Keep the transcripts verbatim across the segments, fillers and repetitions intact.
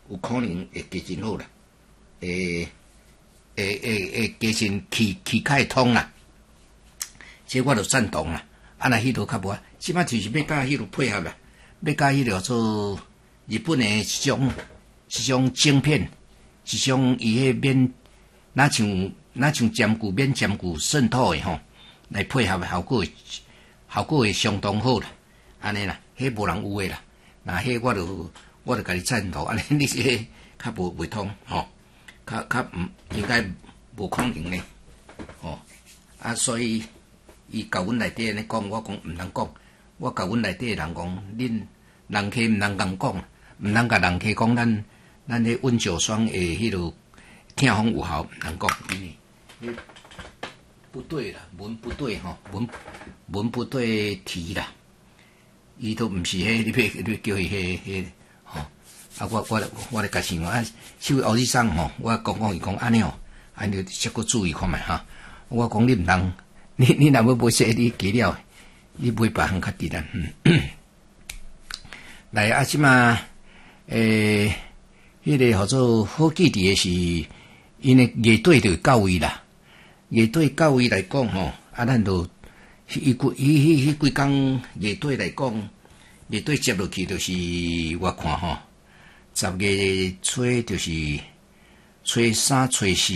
有可能会加真好啦，会会会会加深气气开通啦，这我就赞同啦。啊，那迄落较无啊，即摆就是要甲迄落配合啦，要甲迄落做日本的一种一种晶片，一种伊迄免哪像哪像坚固免坚固渗透的吼，来配合效果会效果会相当好啦。安尼啦，迄无人有诶啦。那迄我就我就甲你赞同，安尼你这较无袂通吼，较较毋应该无可能咧，吼啊，所以伊甲阮内底安尼讲，我讲毋通讲，我甲阮内底诶人讲，恁人客毋通共讲，毋通甲人客讲咱咱迄温酒霜诶迄落听风有效，毋通讲，因为不对啦，文不对吼，文文不对题啦。伊都毋是迄，你要你要叫伊迄迄吼，啊我我我咧甲想啊，手后日送吼，我讲讲伊讲安尼哦，安尼则搁注意看觅哈。我讲你毋通，你你若要买说你加了，你买别项较值啦。嗯，来啊，即嘛诶，迄、那个号做好记伫诶是，因诶乐队就到位啦。乐队到位来讲吼，啊咱就。伊几伊迄迄几工乐队来讲，乐队接落去就是我看吼，十月初就是初三、初四，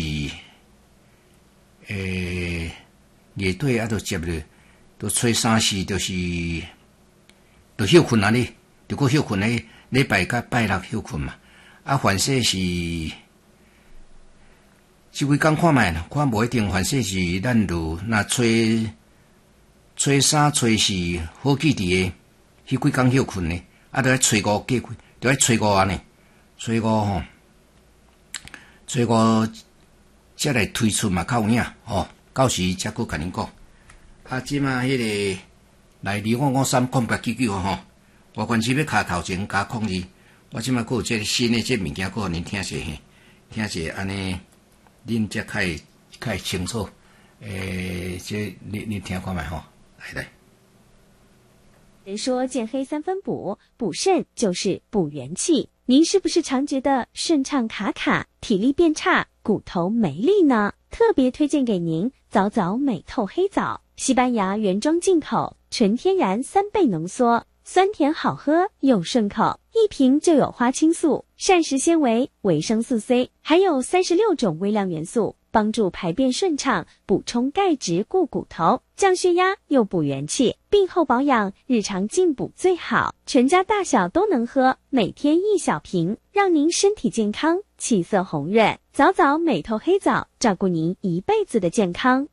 诶，乐队啊都接落，都初三四就是都休困啊哩，就搁休困咧，礼拜甲拜六休困嘛。啊，反正是即几工看觅啦，看无一定，反正是咱就那初。初三、初四好记伫诶，迄几工休困呢，啊，着喺初五过开，着喺初五安尼，初五吼，初五才来推出嘛，较有影吼，到时才搁甲恁讲。啊，即马迄个来二五五三空白九九吼，我关系要卡头前加控制，我即马搁有即个新诶即物件，搁互恁听者嘿，听者安尼，恁才较会较会清楚。诶，即你你听看觅吼。 人说见黑三分补，补肾就是补元气。您是不是常觉得顺畅卡卡，体力变差，骨头没力呢？特别推荐给您早早美透黑枣，西班牙原装进口，纯天然三倍浓缩，酸甜好喝又顺口，一瓶就有花青素、膳食纤维、维生素 C， 还有三十六种微量元素。帮助排便顺畅，补充钙质固骨头，降血压又补元气，病后保养，日常进补最好，全家大小都能喝，每天一小瓶，让您身体健康，气色红润。早早美透黑枣，照顾您一辈子的健康。